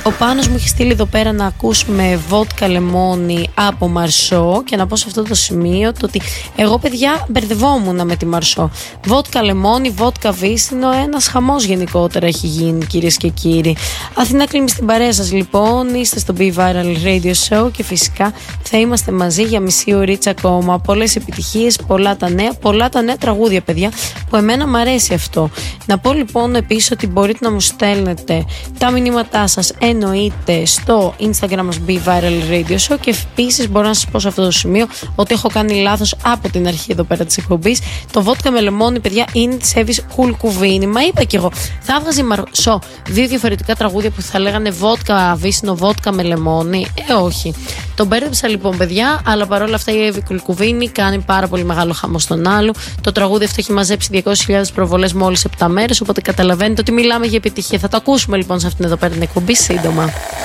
Ο Πάνος μου έχει στείλει εδώ πέρα να ακούσουμε βότκα λεμόνι από Μαρσό και να πω σε αυτό το σημείο το ότι εγώ, παιδιά, μπερδευόμουν με τη Μαρσό. Βότκα λεμόνι, βότκα βύσσινο, ένας χαμός γενικότερα έχει γίνει, κυρίες και κύριοι. Αθηνά Κλίμη στην παρέα σας, λοιπόν. Είστε στο Be Viral Radio Show και φυσικά θα είμαστε μαζί για μισή ωρίτσα ακόμα. Πολλές επιτυχίες, πολλά τα νέα τραγούδια, παιδιά, που εμένα μου αρέσει αυτό. Να πω λοιπόν επίσης ότι μπορείτε να μου στέλνετε τα μηνύματά σας, εννοείται, στο Instagram μας Be Viral Radio Show, και επίσης μπορώ να σας πω σε αυτό το σημείο ότι έχω κάνει λάθος από την αρχή εδώ πέρα της εκπομπής. Το βότκα με λεμόνι, παιδιά, είναι της Εύης Κουλκουβίνη. Μα είπα κι εγώ, θα έβγαζε η Μαρσό δύο διαφορετικά τραγούδια που θα λέγανε βότκα βύσσινο, βότκα με λεμόνι. Όχι. Τον μπέρδεψα λοιπόν, παιδιά, αλλά παρόλα αυτά η Εύη Κουλκουβίνη κάνει πάρα πολύ μεγάλο χαμό στον άλλο. Το τραγούδι αυτό έχει μαζέψει 200.000 προβολές μόλις 7 μέρες, οπότε καταλαβαίνετε ότι μιλάμε για επιτυχία. Θα το ακούσουμε λοιπόν σε αυτήν εδώ πέρα την εκπομπή σύντομα.